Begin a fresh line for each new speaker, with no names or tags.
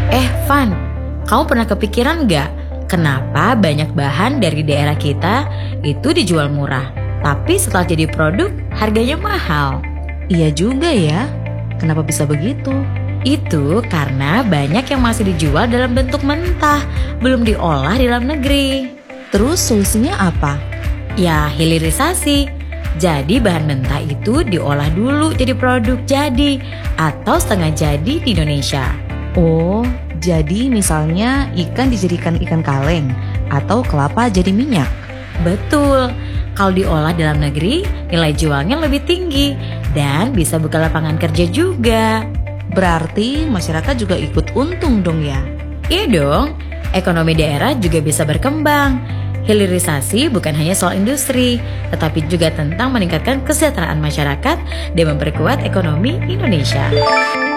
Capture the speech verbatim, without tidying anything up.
Eh Van, kamu pernah kepikiran nggak kenapa banyak bahan dari daerah kita itu dijual murah, tapi setelah jadi produk harganya mahal?
Iya juga ya, kenapa bisa begitu?
Itu karena banyak yang masih dijual dalam bentuk mentah, belum diolah di dalam negeri.
Terus solusinya apa?
Ya, hilirisasi. Jadi bahan mentah itu diolah dulu jadi produk jadi atau setengah jadi di Indonesia.
Oh, jadi misalnya ikan dijadikan ikan kaleng atau kelapa jadi minyak.
Betul, kalau diolah dalam negeri nilai jualnya lebih tinggi dan bisa buka lapangan kerja juga.
Berarti masyarakat juga ikut untung dong ya?
Iya dong, ekonomi daerah juga bisa berkembang. Hilirisasi bukan hanya soal industri, tetapi juga tentang meningkatkan kesejahteraan masyarakat dan memperkuat ekonomi Indonesia.